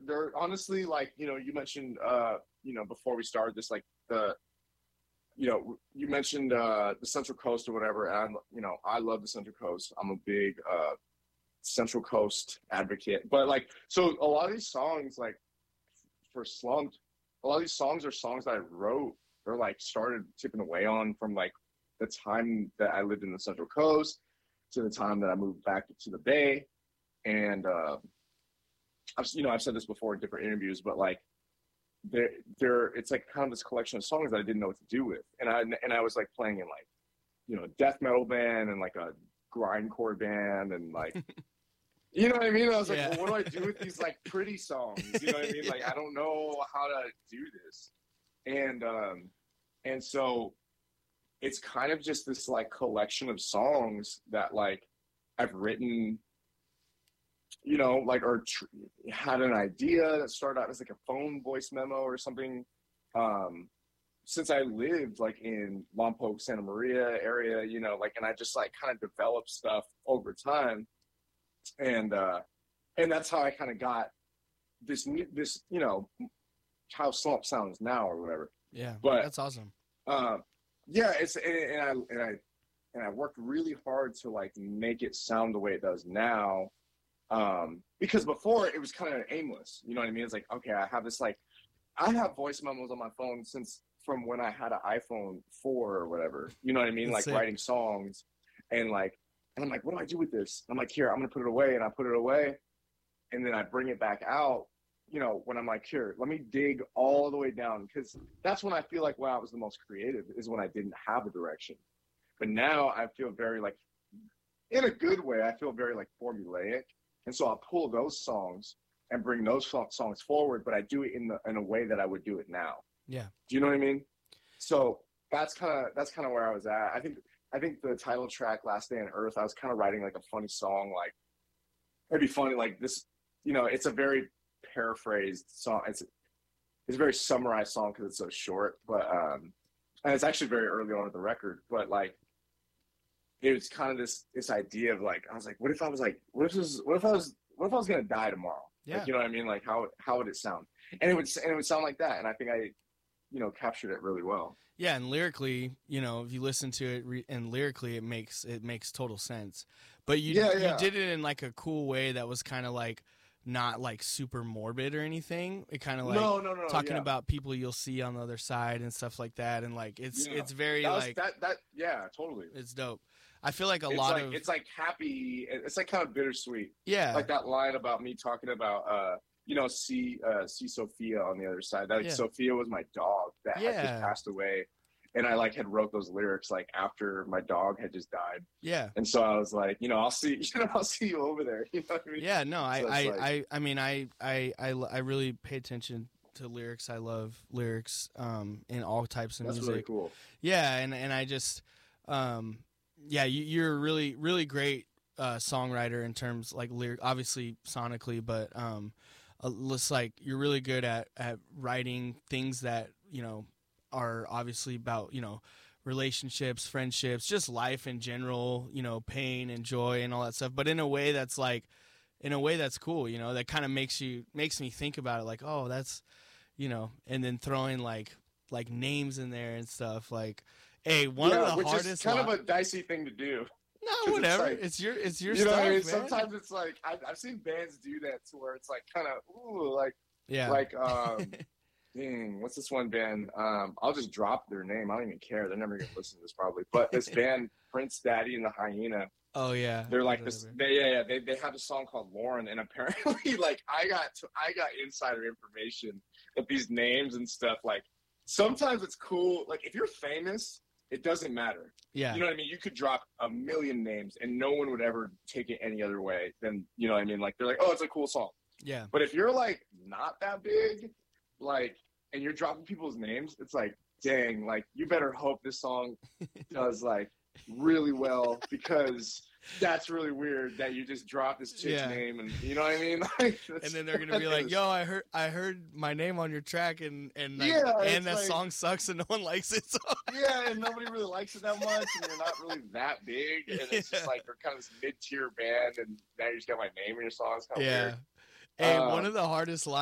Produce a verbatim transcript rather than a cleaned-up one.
they're honestly like, you know, you mentioned, uh, you know, before we started this, like the, you know, you mentioned uh, the Central Coast or whatever, and you know, I love the Central Coast. I'm a big uh, Central Coast advocate, but like, so a lot of these songs, like for Slumped, a lot of these songs are songs that I wrote or like started tipping away on from like the time that I lived in the Central Coast to the time that I moved back to the Bay, and uh, I've you know I've said this before in different interviews, but like there there it's like kind of this collection of songs that I didn't know what to do with, and I and I was like playing in like you know death metal band and like a grindcore band and like you know what I mean. I was like, Yeah. well, what do I do with these like pretty songs? You know what I mean? Like I don't know how to do this, and um and so it's kind of just this like collection of songs that like I've written, you know, like or tr- had an idea that started out as like a phone voice memo or something. Um, since I lived like in Lompoc, Santa Maria area, you know, like, and I just like kind of developed stuff over time, and uh, and that's how I kind of got this new, this, you know, how Slump sounds now or whatever. Yeah, But that's awesome. uh, yeah, it's and, and I and I and I worked really hard to like make it sound the way it does now. Um, because before it was kind of aimless, you know what I mean? It's like, okay, I have this like, I have voice memos on my phone since from when I had an iPhone four or whatever, you know what I mean? That's like sick. writing songs and like, and I'm like, what do I do with this? I'm like, here, I'm going to put it away. And I put it away and then I bring it back out, you know, when I'm like, here, let me dig all the way down. Cause that's when I feel like, wow, I was the most creative is when I didn't have a direction. But now I feel very like, in a good way, I feel very like formulaic. And so I'll pull those songs and bring those songs forward, but I do it in the in a way that I would do it now. Yeah. Do you know what I mean? So that's kind of that's kind of where I was at. I think I think the title track, "Last Day on Earth," I was kind of writing like a funny song, like it'd be funny, like this. You know, it's a very paraphrased song. It's it's a very summarized song because it's so short, but um, and it's actually very early on in the record. But like, it was kind of this this idea of like, I was like, what if I was like, what if this, what if I was, what if I was gonna die tomorrow? Yeah. Like, you know what I mean? Like, how how would it sound? And it would and it would sound like that. And I think I, you know, captured it really well. Yeah, and lyrically, you know, if you listen to it re- and lyrically, it makes it makes total sense. But you Yeah, yeah. you did it in like a cool way that was kind of like not like super morbid or anything. It kind of like no, no, no, talking yeah. about people you'll see on the other side and stuff like that. And like it's Yeah. it's very that was, like that that yeah, totally. it's dope. I feel like a It's lot like of it's like happy. It's like kind of bittersweet. yeah, Like that line about me talking about uh you know, see uh see Sophia on the other side. That like, Yeah. Sophia was my dog that had Yeah. just passed away. And I like had wrote those lyrics like after my dog had just died. yeah. And so I was like, you know, I'll see you know, I'll see you over there. You know what I mean? Yeah, no, I, So it's I, like- I, I mean, I, I, I, I really pay attention to lyrics. I love lyrics, um, in all types of That's music. really cool. Yeah, and, and I just, um, yeah, you, you're a really, really great uh, songwriter in terms like lyric, obviously sonically, but um, uh, it's like you're really good at at writing things that you know are obviously about you know relationships, friendships, just life in general, you know, pain and joy and all that stuff, but in a way that's like, in a way that's cool, you know, that kind of makes you, makes me think about it like, oh, that's, you know, and then throwing like, like names in there and stuff like, hey, one yeah, of the which hardest, is kind lo- of a dicey thing to do. no, it's whatever. like- It's your, it's your You know stuff, what I mean? man. Sometimes it's like I've, I've seen bands do that to where it's like kind of ooh, like yeah. like um dang, what's this one band? Um, I'll just drop their name. I don't even care. They're never gonna listen to this probably. But this band, Prince Daddy and the Hyena, oh yeah. they're like this. They yeah, yeah they they have a song called Lauren, and apparently like I got to, I got insider information that these names and stuff like sometimes it's cool. Like if you're famous, it doesn't matter. Yeah. You know what I mean? You could drop a million names and no one would ever take it any other way than, you know what I mean? Like they're like, oh, it's a cool song. yeah. But if you're like not that big, like, and you're dropping people's names, it's like, dang, like you better hope this song does like really well because that's really weird that you just dropped this chick's Yeah. name and you know what I mean? Like, And then they're gonna be like, "Yo, I heard, I heard my name on your track, and and like, Yeah, and it's that like- song sucks, and no one likes it." So yeah, and nobody really likes it that much, and you're not really that big, and it's just Yeah. like they're kind of this mid-tier band, and now you just got my name in your song. It's kind of yeah. weird. Hey, Um, one of the hardest